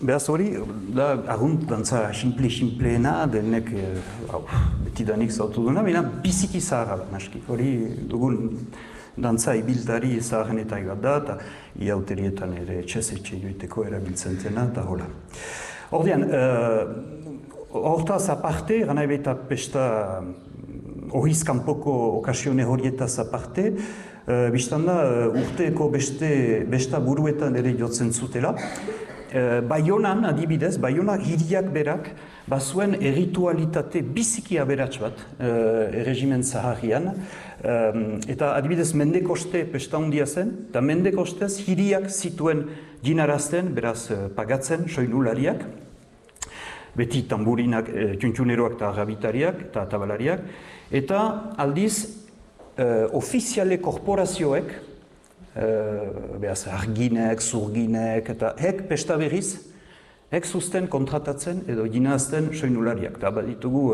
Beraz hori, da, argunt dantza simple-simpleena, denek, betidanik zautu duna, baina biziki zaharra da, naski. Hori dugun dantza ibiltari zaharrenetak bat da, eta iauterietan ere etxe joiteko erabiltzen zena, eta hola. Ordean, hortaz aparte, gana ebeta pesta horiz kanpoko okasione horietaz aparte, biztan da, urteeko besta buruetan ere jotzen zutela. Baionan, adibidez, Baiona hiriak berak, bazuen erritualitate biziki aberats bat erregimen zaharrian, eta adibidez mendekoste pesta handia zen, eta mendekostez hiriak zituen ginarazten, beraz pagatzen, soinulariak, beti tamburinak, txuntxuneroak eta agabitariak eta tabalariak, eta aldiz ofiziale korporazioek, behaz, arginek, zurginek, eta hek pesta berriz, hek zuzten kontratatzen edo ginazten soinulariak. Eta baditugu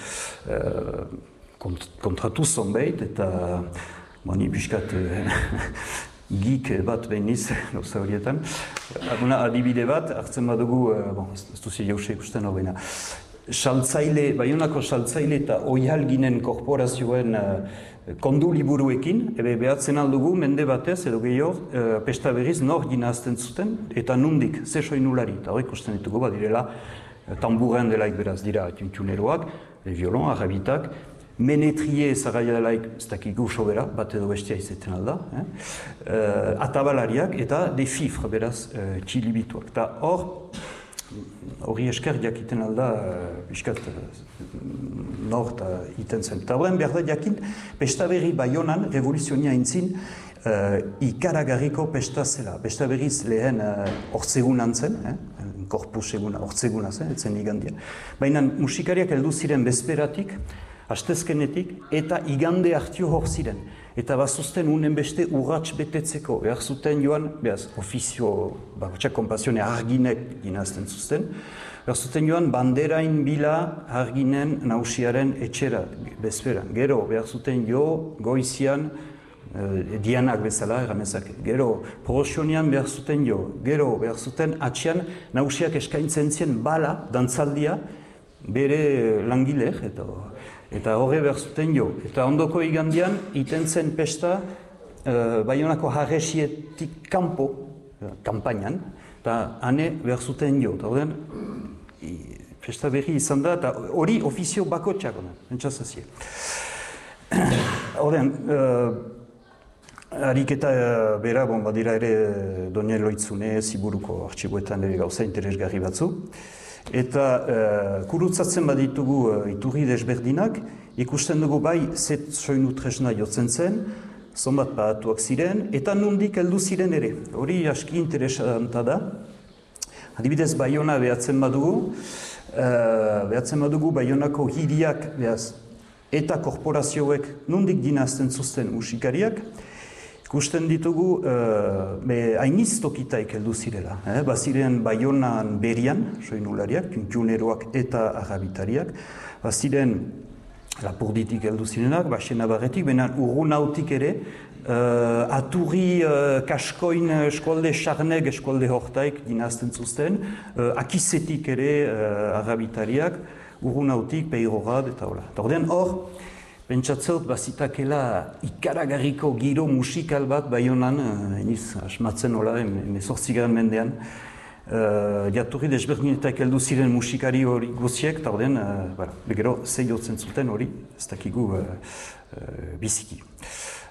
kontratu zonbeit, eta ni piskat geek bat behiniz, gauza horietan. Adibide bat, hartzen badugu, ez duzi jauze ikusten hau baina, Baionako saltzaile eta oihalginen korporazioen kondu liburuekin, behatzen aldugu mende batez edo gehiago pesta berriz nor ginazten zuten eta nundik, ze soinulari, eta hori ikusten ditugu badirela tamburen delaik beraz dira txuntxuneroak, violon, arrabitak, menetrie zagaia delaik, ez dakigu sobera, bat edo bestia izaten alda, atabalariak eta de fifre beraz txilibituak. Eta hori esker jakiten alda, piskat nor eta iten zen. Eta horren behar da jakin, pesta berri Baionan, revoluzionia intzin, ikaragarriko pesta zela. Pesta berriz lehen ortzegunan zen, korpus eguna ortzeguna zen, etzen igandian. Baina musikariak heldu ziren bezperatik, hastezkenetik, eta igande hartio hor ziren. Eta bazuzten unen beste urrats betetzeko. Behar zuten joan, behaz, ofizio, bakotxak konpazione arginek ginazten zuzten. Behar zuten joan, banderain bila arginen nausiaren etxera, bezperan. Gero, behar zuten jo, goizian, dianak bezala, erramezak. Gero, prosionian behar zuten jo. Gero, behar zuten atxian, nausiak eskaintzen zien bala, dantzaldia, bere langileek, eta horre behar zuten jo. Eta ondoko igandian, iten zen pesta Baionako harresietik kanpo, kampainan, eta hane behar zuten jo. Eta horren, pesta berri izan da, eta hori ofizio bakotxak honen, entzazazie. Horren, ariketa bera, badira ere Doniel Loitzune, Ziburuko artxiboetan ere gauza interesgarri batzu. Eta kurutzatzen baditugu iturri desberdinak, ikusten dugu bai zet soinu tresna jotzen zen, zonbat pahatuak ziren, eta nundik heldu ziren ere. Hori aski interesanta da. Adibidez, Baiona behatzen badugu Baionako hiriak eta korporazioek nundik dinazten zuzten musikariak, ikusten ditugu hainiz tokitaik heldu zirela. Baziren Baionan berian, soinulariak, txuntxuneroak eta arrabitariak, baziren Lapurditik heldu zirenak, Baxenabarretik, baina Urrunautik ere, Aturri, Kaskoin, eskualde Sarneg, eskualde Hortaik dinazten zuzten, Akizetik ere arrabitariak, Urrunautik, Peirorad, eta hola. Eta ordean hor, pentsatzeot bazitakela ikaragarriko giro musikal bat Baionan, eniz asmatzen hola, 18. mendean, jaturri desberdinetak heldu ziren musikari hori guziek, eta ordean, gero zei jotzen zuten hori, ez dakigu biziki.